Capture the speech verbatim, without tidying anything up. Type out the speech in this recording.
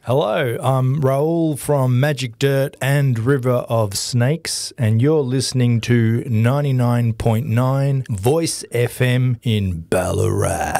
Hello, I'm Raoul from Magic Dirt and River of Snakes, and you're listening to ninety-nine point nine Voice F M in Ballarat.